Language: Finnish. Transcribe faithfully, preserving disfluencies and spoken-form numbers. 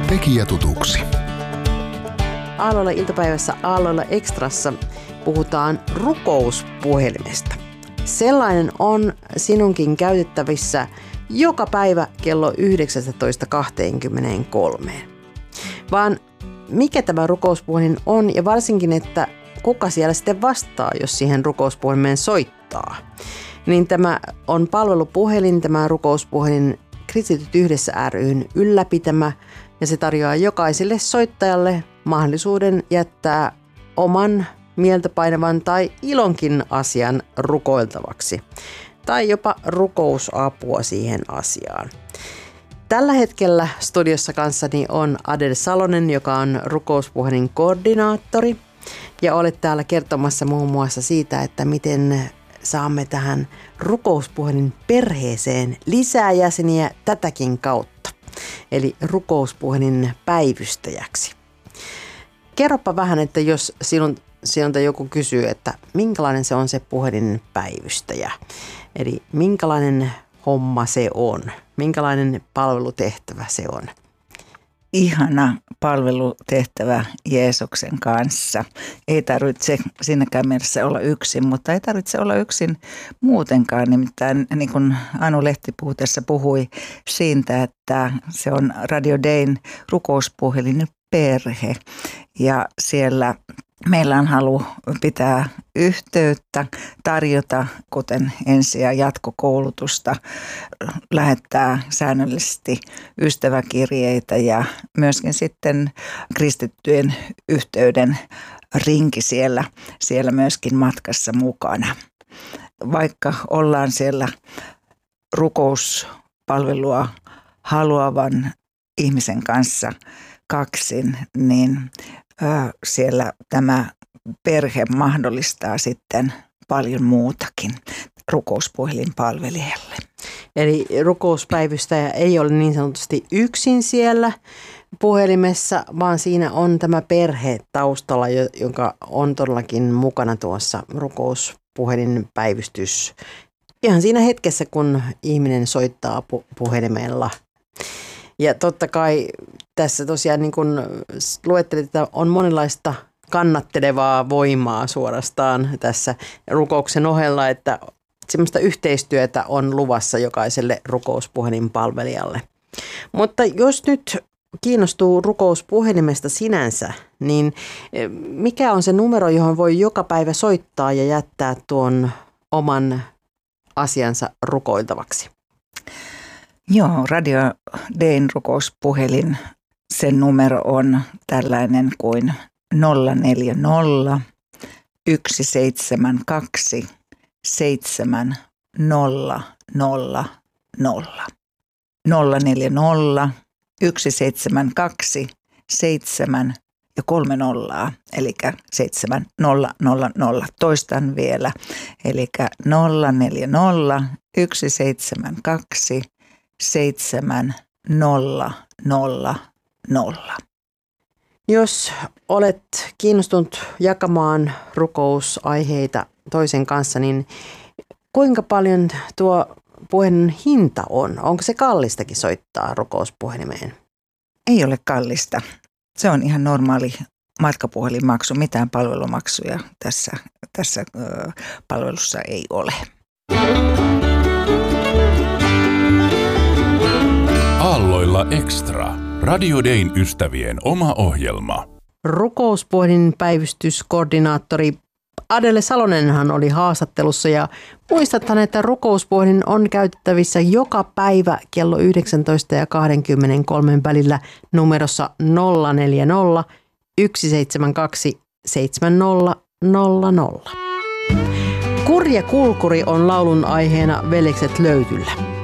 Tekijä tutuksi. Aalloilla iltapäivässä Aalloilla Extrassa puhutaan rukouspuhelimesta. Sellainen on sinunkin käytettävissä joka päivä kello yhdeksäntoista kaksikymmentäkolme. Vaan mikä tämä rukouspuhelin on ja varsinkin, että kuka siellä sitten vastaa, jos siihen rukouspuhelimeen soittaa. Niin tämä on palvelupuhelin, tämä rukouspuhelin Kristityt yhdessä ry:n ylläpitämä ja se tarjoaa jokaiselle soittajalle mahdollisuuden jättää oman mieltä painavan tai ilonkin asian rukoiltavaksi tai jopa rukousapua siihen asiaan. Tällä hetkellä studiossa kanssani on Adele Salonen, joka on rukouspuhelin koordinaattori ja olet täällä kertomassa muun muassa siitä, että miten saamme tähän rukouspuhelin perheeseen lisää jäseniä tätäkin kautta, eli rukouspuhelin päivystäjäksi. Kerropa vähän, että jos sinun, sinulta joku kysyy, että minkälainen se on se puhelin päivystäjä, eli minkälainen homma se on, minkälainen palvelutehtävä se on. Ihana palvelutehtävä Jeesuksen kanssa. Ei tarvitse siinäkään mielessä olla yksin, mutta ei tarvitse olla yksin muutenkaan. Nimittäin niin kuin Anu Lehtipuhu tässä puhui siitä, että se on Radio Dayn rukouspuhelin perhe ja siellä meillä on halu pitää yhteyttä, tarjota kuten ensi- ja jatkokoulutusta, lähettää säännöllisesti ystäväkirjeitä ja myöskin sitten kristittyjen yhteyden rinki siellä, siellä myöskin matkassa mukana. Vaikka ollaan siellä rukouspalvelua haluavan ihmisen kanssa kaksin, niin siellä tämä perhe mahdollistaa sitten paljon muutakin rukouspuhelin palvelijalle. Eli rukouspäivystäjä ei ole niin sanotusti yksin siellä puhelimessa, vaan siinä on tämä perhe taustalla, joka on todellakin mukana tuossa rukouspuhelin päivystys. Ihan siinä hetkessä, kun ihminen soittaa pu- puhelimella. Ja totta kai tässä tosiaan niin kuin luettelit, että on monenlaista kannattelevaa voimaa suorastaan tässä rukouksen ohella, että semmoista yhteistyötä on luvassa jokaiselle rukouspuhelin palvelijalle. Mutta jos nyt kiinnostuu rukouspuhelimesta sinänsä, niin mikä on se numero, johon voi joka päivä soittaa ja jättää tuon oman asiansa rukoiltavaksi? Joo, Radio Dayn rukouspuhelin, sen numero on tällainen kuin nolla neljä nolla yksi seitsemän kaksi seitsemän nolla nolla nolla. nolla neljä nolla yksi seitsemän kaksi seitsemän ja kolme nollaa, eli seitsemän nolla nolla nolla. Toistan vielä, eli nolla neljä nolla yksi seitsemän kaksi seitsemän nolla nolla nolla. Jos olet kiinnostunut jakamaan rukousaiheita toisen kanssa, niin kuinka paljon tuo puhelin hinta on? Onko se kallistakin soittaa rukouspuhelimeen? Ei ole kallista. Se on ihan normaali matkapuhelinmaksu. Mitään palvelumaksuja tässä, tässä ö, palvelussa ei ole. Aalloilla Extra. Radio Dayn ystävien oma ohjelma. Rukouspuhelin päivystyskoordinaattori Adele Salonenhan oli haastattelussa ja muistathan, että rukouspuhelin on käytettävissä joka päivä kello yhdeksäntoista ja kaksikymmentäkolme välillä numerossa nolla neljä nolla yksi seitsemän kaksi seitsemän nolla nolla nolla. Kurja kulkuri on laulun aiheena Veljekset löytyllä.